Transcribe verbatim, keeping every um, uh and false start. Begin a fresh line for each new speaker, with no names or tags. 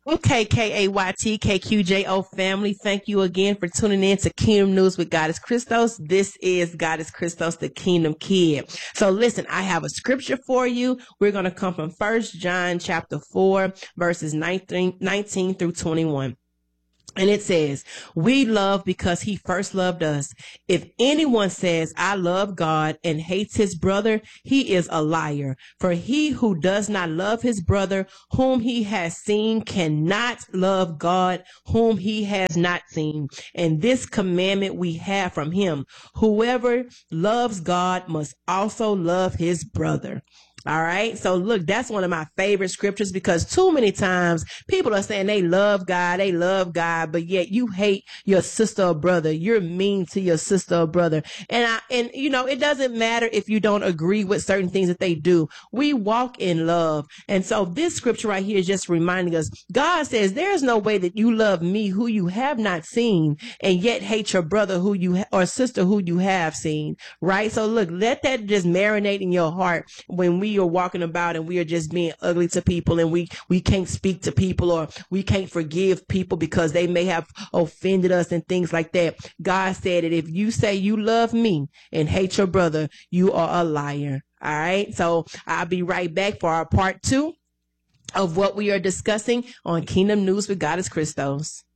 Okay, K A Y T, K Q J O family. Thank you again for tuning in to Kingdom News with Goddess Christos. This is Goddess Christos, the Kingdom Kid. So listen, I have a scripture for you. We're going to come from First John chapter four, verses nineteen, nineteen through twenty-one. And it says, we love because he first loved us. If anyone says, I love God and hates his brother, he is a liar. For he who does not love his brother whom he has seen cannot love God whom he has not seen. And this commandment we have from him. Whoever loves God must also love his brother. All right. So look, that's one of my favorite scriptures because too many times people are saying they love God, they love God, but yet you hate your sister or brother. You're mean to your sister or brother. And I, and you know, it doesn't matter if you don't agree with certain things that they do. We walk in love. And so this scripture right here is just reminding us, God says there's no way that you love me who you have not seen and yet hate your brother who you ha- or sister who you have seen. Right. So look, let that just marinate in your heart when we are walking about and we are just being ugly to people and we, we can't speak to people or we can't forgive people because they may have offended us and things like that. God said that if you say you love me and hate your brother, you are a liar. All right. So I'll be right back for our part two of what we are discussing on Kingdom News with Goddess Christos.